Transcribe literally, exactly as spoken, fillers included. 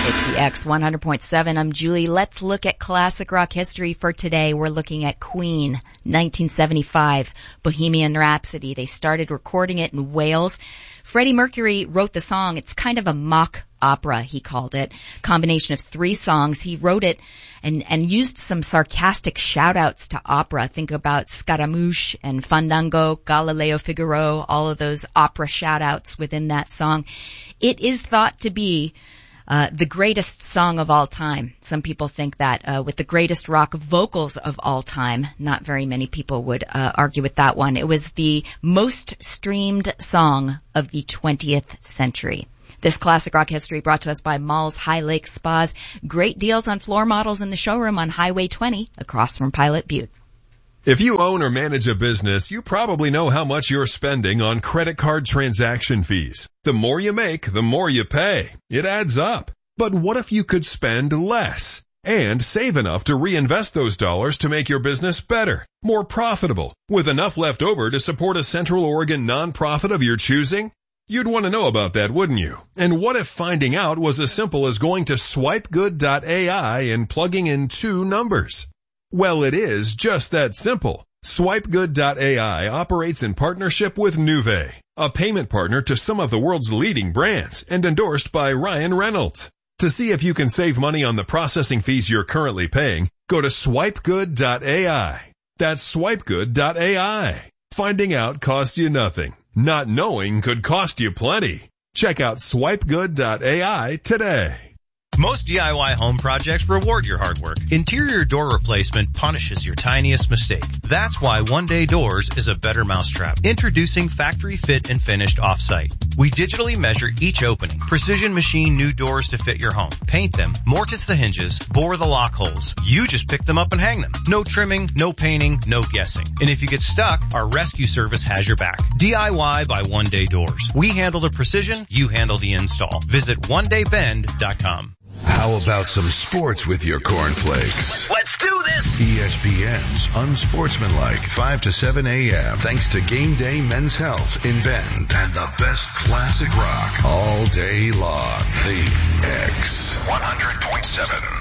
It's the X one hundred point seven. I'm Julie. Let's look at classic rock history for today. We're looking at Queen, nineteen seventy-five, Bohemian Rhapsody. They started recording it in Wales. Freddie Mercury wrote the song. It's kind of a mock opera, he called it. Combination of three songs. He wrote it and, and used some sarcastic shout-outs to opera. Think about Scaramouche and Fandango, Galileo Figaro, all of those opera shout-outs within that song. It is thought to be Uh, the greatest song of all time. Some people think that uh, with the greatest rock vocals of all time. Not very many people would uh, argue with that one. It was the most streamed song of the twentieth century. This classic rock history brought to us by Malls High Lake Spas. Great deals on floor models in the showroom on Highway twenty across from Pilot Butte. If you own or manage a business, you probably know how much you're spending on credit card transaction fees. The more you make, the more you pay. It adds up. But what if you could spend less and save enough to reinvest those dollars to make your business better, more profitable, with enough left over to support a Central Oregon nonprofit of your choosing? You'd want to know about that, wouldn't you? And what if finding out was as simple as going to swipe good dot A I and plugging in two numbers? Well, it is just that simple. swipe good dot A I operates in partnership with Nuvei, a payment partner to some of the world's leading brands and endorsed by Ryan Reynolds. To see if you can save money on the processing fees you're currently paying, go to swipe good dot A I. That's swipe good dot A I. Finding out costs you nothing. Not knowing could cost you plenty. Check out swipe good dot A I today. Most D I Y home projects reward your hard work. Interior door replacement punishes your tiniest mistake. That's why One Day Doors is a better mousetrap. Introducing factory fit and finished off-site. We digitally measure each opening, precision machine new doors to fit your home, paint them, mortise the hinges, bore the lock holes. You just pick them up and hang them. No trimming, no painting, no guessing. And if you get stuck, our rescue service has your back. D I Y by One Day Doors. We handle the precision, you handle the install. Visit one day bend dot com. How about some sports with your cornflakes? Let's do this! E S P N's Unsportsmanlike, five to seven a.m. Thanks to Game Day Men's Health in Bend and the best classic rock all day long. The X one hundred point seven.